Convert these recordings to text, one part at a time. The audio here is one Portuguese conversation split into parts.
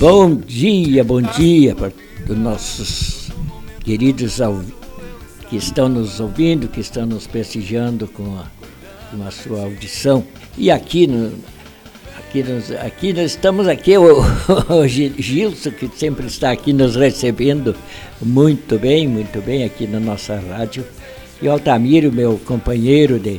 bom dia para os nossos queridos que estão nos ouvindo, que estão nos prestigiando com a sua audição. E aqui nós estamos aqui, o Gilson, que sempre está aqui nos recebendo muito bem aqui na nossa rádio. E o Altamiro, meu companheiro de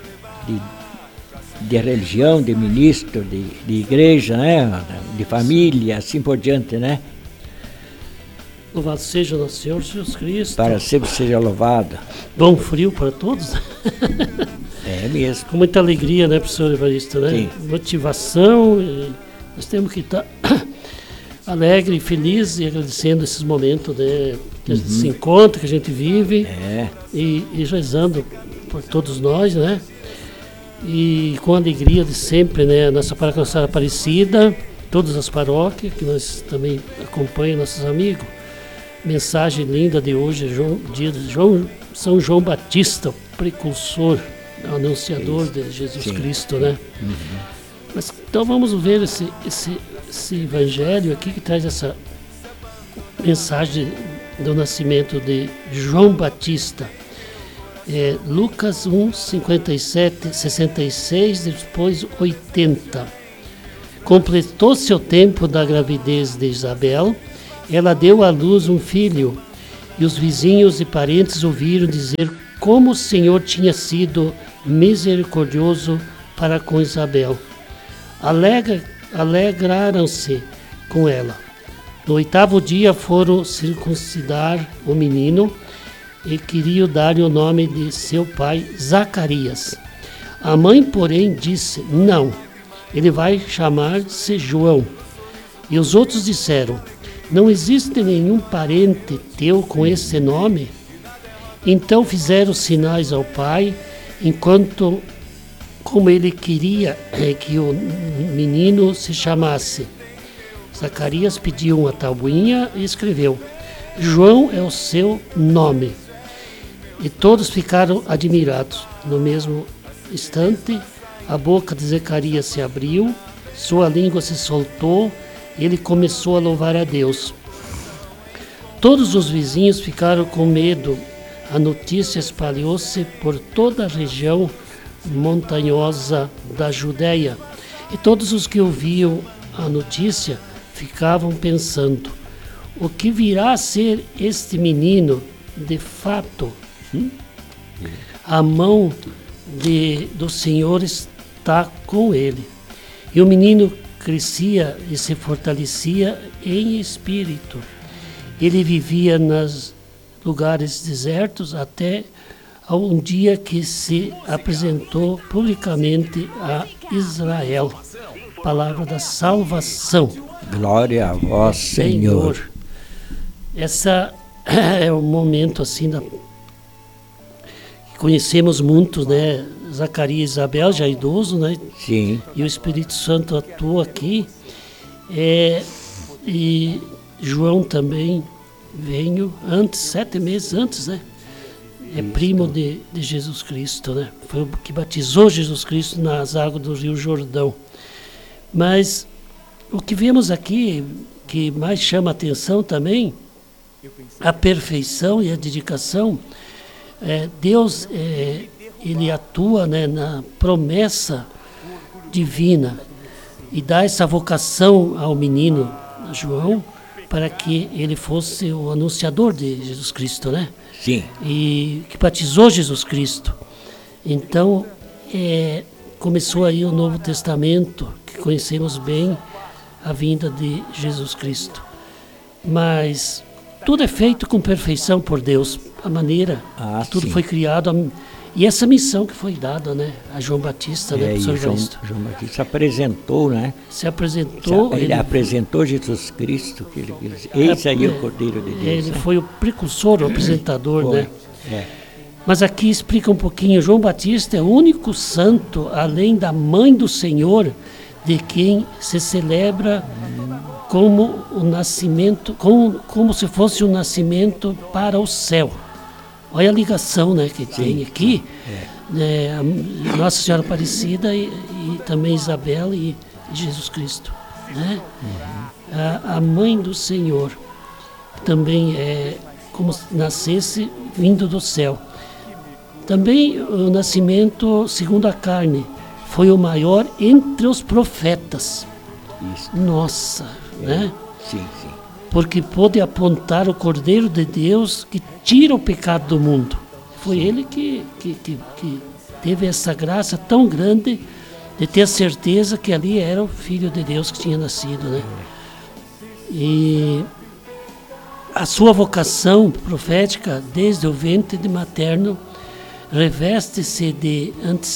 religião, de ministro, de igreja, né? De família, assim por diante, né? Louvado seja nosso Senhor Jesus Cristo. Para sempre seja louvado. Bom frio para todos. É mesmo. Com muita alegria, né, professor Evaristo, né? Sim. Motivação, nós temos que estar alegre, feliz e agradecendo esses momentos, né, que a gente se encontra, que a gente vive, e rezando por todos nós, né? E com a alegria de sempre, né? Nossa paróquia Nossa Senhora Aparecida, todas as paróquias que nós também acompanhamos, nossos amigos. Mensagem linda de hoje, dia de São João Batista, precursor, anunciador de Jesus Cristo, né? Mas, então vamos ver esse evangelho aqui que traz essa mensagem do nascimento de João Batista. Lucas 1, 57, 66, depois 80. Completou-se o tempo da gravidez de Isabel. Ela deu à luz um filho, e os vizinhos e parentes ouviram dizer como o Senhor tinha sido misericordioso para com Isabel. Alegraram-se com ela. No 8º dia foram circuncidar o menino e queriam dar-lhe o nome de seu pai, Zacarias. A mãe, porém, disse: não, ele vai chamar-se João. E os outros disseram: não existe nenhum parente teu com esse nome? Então fizeram sinais ao pai, enquanto, como ele queria que o menino se chamasse. Zacarias pediu uma tabuinha e escreveu: João é o seu nome. E todos ficaram admirados. No mesmo instante, a boca de Zacarias se abriu, sua língua se soltou, ele começou a louvar a Deus. Todos os vizinhos ficaram com medo. A notícia espalhou-se por toda a região montanhosa da Judéia. E todos os que ouviam a notícia ficavam pensando: o que virá a ser este menino? De fato, a mão do Senhor está com ele. E o menino crescia e se fortalecia em espírito. Ele vivia nos lugares desertos até um dia que se apresentou publicamente a Israel. Palavra da salvação. Glória a vós, Senhor. Essa é um momento assim que conhecemos muito, né? Zacarias e Isabel, já idoso, né? Sim. E o Espírito Santo atua aqui. E João também veio antes, 7 meses antes, né? É primo de Jesus Cristo, né? Foi o que batizou Jesus Cristo nas águas do Rio Jordão. Mas o que vemos aqui, que mais chama a atenção também, a perfeição e a dedicação. Deus, ele atua, né, na promessa divina e dá essa vocação ao menino João para que ele fosse o anunciador de Jesus Cristo, né? Sim. E que batizou Jesus Cristo. Então, começou aí o Novo Testamento, que conhecemos bem a vinda de Jesus Cristo. Mas tudo é feito com perfeição por Deus, a maneira que tudo foi criado. E essa missão que foi dada, né, a João Batista, né, professor Evaristo? João Batista apresentou, né? Se apresentou. Ele apresentou Jesus Cristo, esse aí é o Cordeiro de Deus. Ele foi o precursor, o apresentador, né? É. Mas aqui explica um pouquinho. João Batista é o único santo, além da mãe do Senhor, de quem se celebra como o nascimento, como se fosse um nascimento para o céu. Olha a ligação, né, que tem aqui, Nossa Senhora Aparecida e também Isabel e Jesus Cristo. né? A mãe do Senhor também é como se nascesse vindo do céu. Também o nascimento segundo a carne foi o maior entre os profetas. Isso. Nossa, né? Sim, sim. Porque pôde apontar o Cordeiro de Deus que tira o pecado do mundo. Foi ele que teve essa graça tão grande de ter a certeza que ali era o Filho de Deus que tinha nascido, né? E a sua vocação profética, desde o ventre de materno, reveste-se de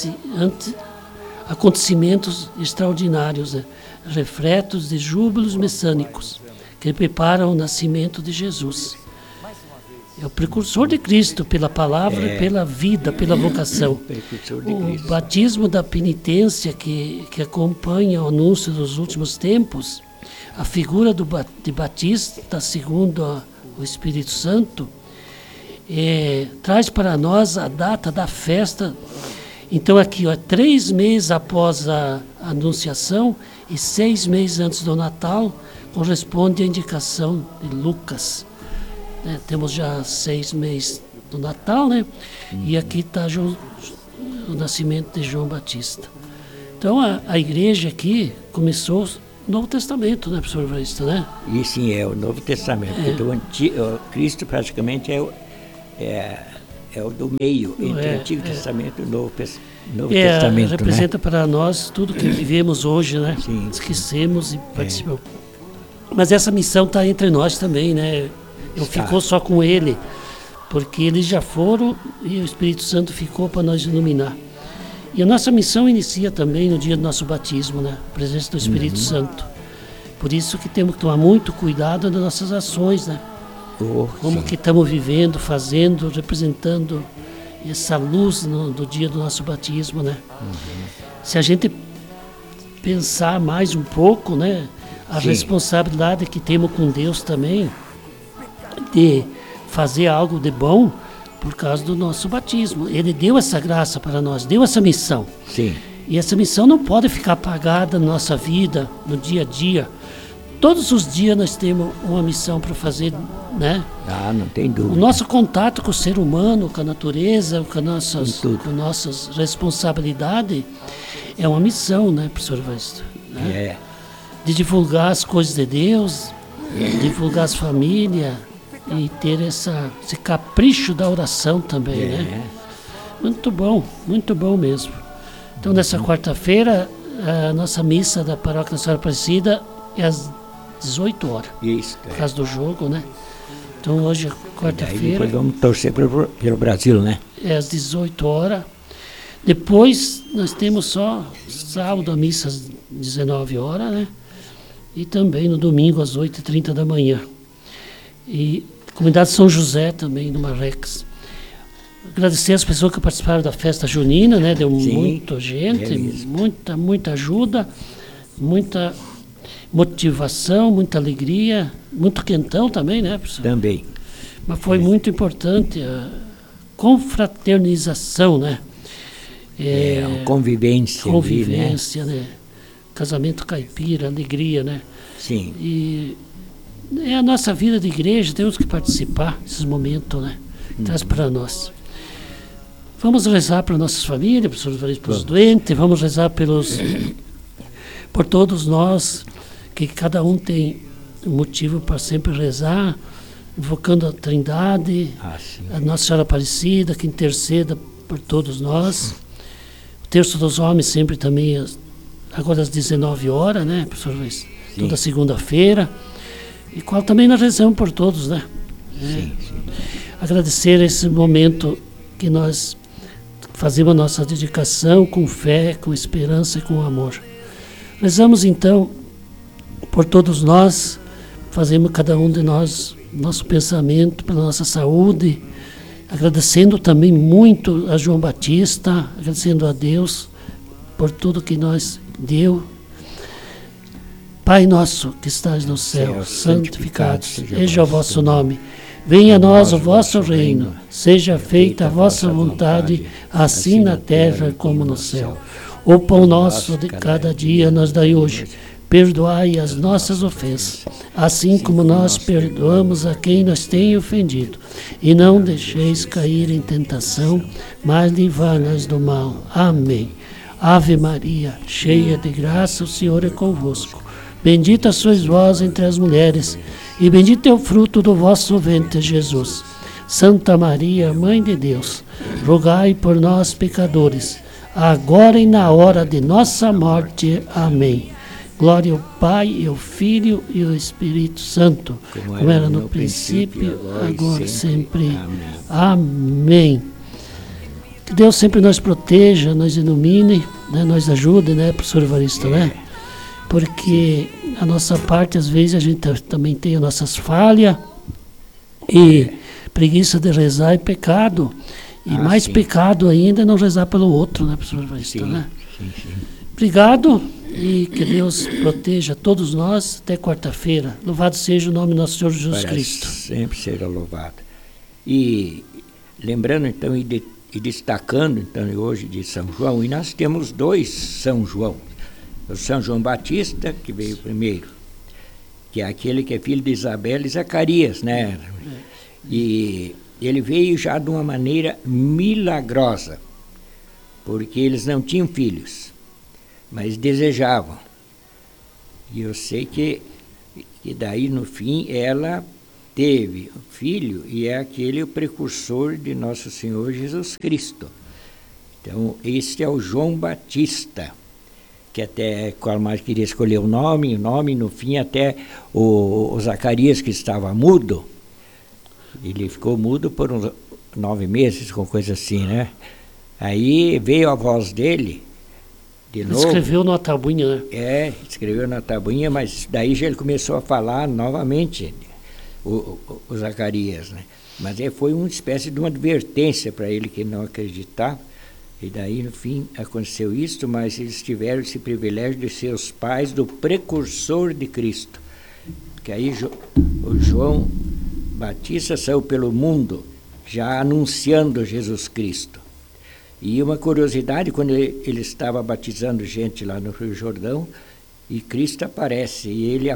acontecimentos extraordinários, né? Refletos de júbilos messiânicos que preparam o nascimento de Jesus. É o precursor de Cristo pela palavra, pela vida, pela vocação. O batismo da penitência que acompanha o anúncio dos últimos tempos, a figura de Batista, segundo o Espírito Santo, traz para nós a data da festa. Então aqui, 3 meses após a anunciação e 6 meses antes do Natal, corresponde à indicação de Lucas. Temos já 6 meses do Natal, né? E aqui está o nascimento de João Batista. Então a igreja aqui começou no Novo Testamento, né, professor Evaristo, né? E sim, é o Novo Testamento. O Cristo praticamente é o do meio, entre o Antigo Testamento e o Novo Testamento. Representa, né, para nós tudo que vivemos hoje, né? Sim. Esquecemos e participamos. Mas essa missão está entre nós também, né? Não ficou só com ele, porque eles já foram e o Espírito Santo ficou para nós iluminar. E a nossa missão inicia também no dia do nosso batismo, né? A presença do Espírito Santo. Por isso que temos que tomar muito cuidado nas nossas ações, né? Como que estamos vivendo, fazendo, representando essa luz no dia do nosso batismo, né? Se a gente pensar mais um pouco, né? A responsabilidade que temos com Deus também, de fazer algo de bom por causa do nosso batismo. Ele deu essa graça para nós, deu essa missão. Sim. E essa missão não pode ficar apagada na nossa vida, no dia a dia. Todos os dias nós temos uma missão para fazer, né? Ah, não tem dúvida. O nosso contato com o ser humano, com a natureza, com nossas responsabilidades, é uma missão, né, professor Evaristo? Né? De divulgar as coisas de Deus, divulgar as famílias, e ter esse capricho da oração também, né? Muito bom mesmo. Então, nessa quarta-feira, a nossa missa da Paróquia Nossa Senhora Aparecida é às 18 horas. Isso. Por causa do jogo, né? Então, hoje, quarta-feira... Depois vamos torcer pelo Brasil, né? É às 18 horas. Depois, nós temos só sábado a missa às 19 horas, né? E também no domingo às 8h30 da manhã. E comunidade São José também, no Marrex. Agradecer as pessoas que participaram da festa junina, né? Deu muita gente, muita ajuda, muita motivação, muita alegria, muito quentão também, né, professor? Também. Mas foi muito importante a confraternização, né? Convivência. Convivência, ali, né? Casamento caipira, alegria, né? Sim. E é a nossa vida de igreja, temos que participar desses momentos, né? Traz para nós. Vamos rezar para nossas famílias, para os doentes, vamos rezar por todos nós, que cada um tem um motivo para sempre rezar, invocando a Trindade, a Nossa Senhora Aparecida, que interceda por todos nós. O Terço dos Homens sempre também, agora às 19 horas, né, professor Luiz? Toda segunda-feira. E qual também nós rezamos por todos, né? Sim. Agradecer esse momento que nós fazemos a nossa dedicação com fé, com esperança e com amor. Rezamos então por todos nós, fazemos cada um de nós nosso pensamento pela nossa saúde, agradecendo também muito a João Batista, agradecendo a Deus por tudo que nos deu. Pai nosso que estás no céu, santificado seja o vosso nome. Venha a nós o vosso reino, seja feita a vossa vontade, assim na terra como no céu. O pão nosso de cada dia nos dai hoje. perdoai as nossas ofensas, assim como nós perdoamos a quem nos tem ofendido. E não deixeis cair em tentação, mas livrai-nos do mal. Amém. Ave Maria, cheia de graça, o Senhor é convosco. Bendita sois vós entre as mulheres, e bendito é o fruto do vosso ventre, Jesus. Santa Maria, Mãe de Deus, rogai por nós, pecadores, agora e na hora de nossa morte. Amém. Glória ao Pai, e ao Filho e ao Espírito Santo, como era no princípio, agora e sempre. Amém. Que Deus sempre nos proteja, nos ilumine, né, nos ajude, né, professor Evaristo, né? Porque a nossa parte, às vezes, a gente também tem as nossas falhas, e preguiça de rezar é pecado. E mais sim. Pecado ainda é não rezar pelo outro, né, professor Evaristo, né? Sim. Obrigado, e que Deus proteja todos nós até quarta-feira. Louvado seja o nome do nosso Senhor Jesus Cristo. Sempre será louvado. E lembrando, então, e destacando, então, hoje de São João, e nós temos 2 São João. O São João Batista, que veio primeiro, que é aquele que é filho de Isabel e Zacarias, né? E ele veio já de uma maneira milagrosa, porque eles não tinham filhos, mas desejavam. E eu sei que daí, no fim, ela teve um filho, e é aquele o precursor de Nosso Senhor Jesus Cristo. Então, este é o João Batista, que até qual mais queria escolher o nome, no fim, até o Zacarias, que estava mudo, ele ficou mudo por uns 9 meses, com coisa assim, né? Aí veio a voz dele, de novo. Escreveu na tabuinha, né? Escreveu na tabuinha, mas daí já ele começou a falar novamente, o Zacarias, né? Mas foi uma espécie de uma advertência para ele, que não acreditava. E daí, no fim, aconteceu isso, mas eles tiveram esse privilégio de ser os pais do precursor de Cristo. Que aí o João Batista saiu pelo mundo já anunciando Jesus Cristo. E uma curiosidade, quando ele estava batizando gente lá no Rio Jordão, e Cristo aparece, e ele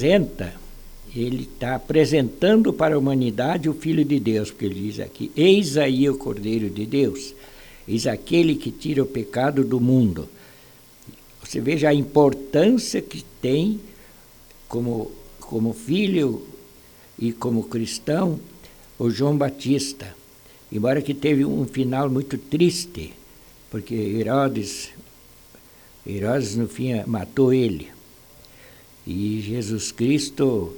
está apresentando para a humanidade o Filho de Deus, porque ele diz aqui: eis aí o Cordeiro de Deus, eis aquele que tira o pecado do mundo. Você veja a importância que tem como filho e como cristão o João Batista, embora que teve um final muito triste, porque Herodes no fim matou ele, e Jesus Cristo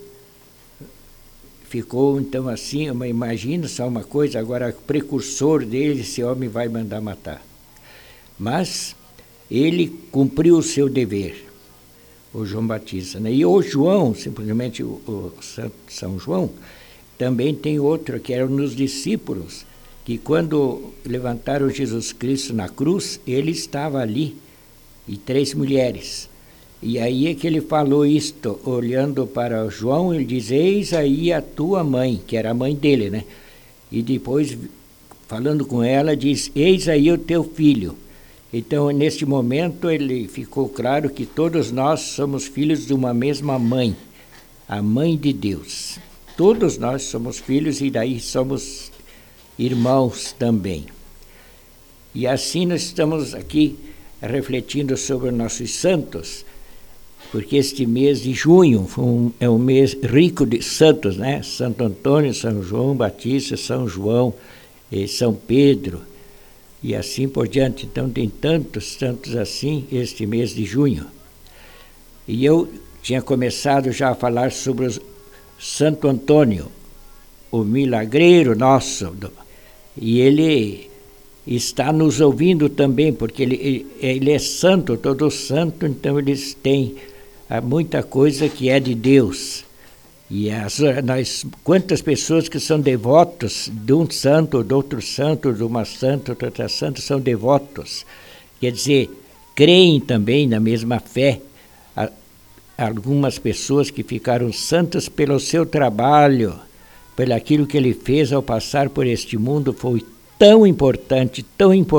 ficou então assim. Imagina só uma coisa, agora o precursor dele, esse homem vai mandar matar, mas ele cumpriu o seu dever, o João Batista, né? E o João, simplesmente o São João, também tem outro, que eram nos discípulos, que quando levantaram Jesus Cristo na cruz, ele estava ali, e 3 mulheres. E aí é que ele falou isto, olhando para João, ele diz: eis aí a tua mãe, que era a mãe dele, né? E depois, falando com ela, diz: eis aí o teu filho. Então, neste momento, ele ficou claro que todos nós somos filhos de uma mesma mãe, a mãe de Deus. Todos nós somos filhos, e daí somos irmãos também. E assim nós estamos aqui refletindo sobre os nossos santos, porque este mês de junho é um mês rico de santos, né? Santo Antônio, São João Batista, São João, São Pedro, e assim por diante. Então tem tantos santos assim este mês de junho. E eu tinha começado já a falar sobre o Santo Antônio, o milagreiro nosso, e ele está nos ouvindo também, porque ele é santo, todo santo, então eles têm muita coisa que é de Deus. E quantas pessoas que são devotos de um santo, de outro santo, de uma santa, outra santa, são devotos. Quer dizer, creem também na mesma fé. Algumas pessoas que ficaram santas pelo seu trabalho, pelo aquilo que ele fez ao passar por este mundo, foi tão importante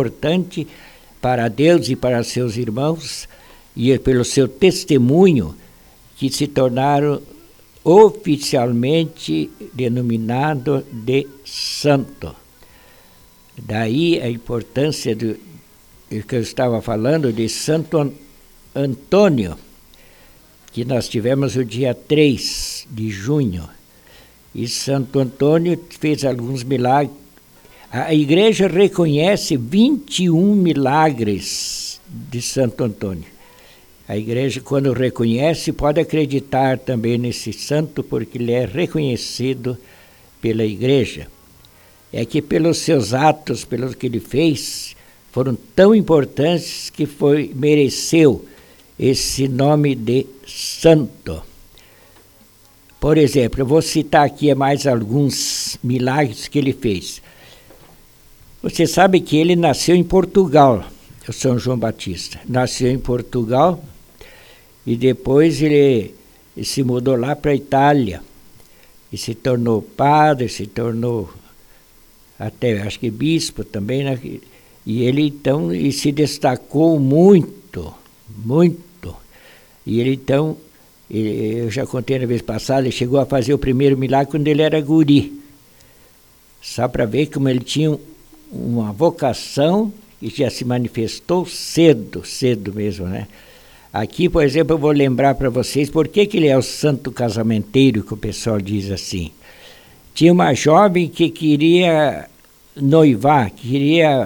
para Deus e para seus irmãos, e pelo seu testemunho, que se tornaram oficialmente denominados de santo. Daí a importância do que eu estava falando de Santo Antônio, que nós tivemos o dia 3 de junho. E Santo Antônio fez alguns milagres. A igreja reconhece 21 milagres de Santo Antônio. A igreja, quando reconhece, pode acreditar também nesse santo, porque ele é reconhecido pela igreja. É que pelos seus atos, pelo que ele fez, foram tão importantes que mereceu esse nome de santo. Por exemplo, eu vou citar aqui mais alguns milagres que ele fez. Você sabe que ele nasceu em Portugal, o São João Batista. Nasceu em Portugal e depois ele se mudou lá para a Itália. E se tornou padre, se tornou até, acho que bispo também, né? E ele então se destacou muito, muito. E ele então, eu já contei na vez passada, ele chegou a fazer o primeiro milagre quando ele era guri. Só para ver como ele tinha uma vocação que já se manifestou cedo mesmo, né? Aqui, por exemplo, eu vou lembrar para vocês por que ele é o santo casamenteiro, que o pessoal diz assim. Tinha uma jovem que queria noivar, queria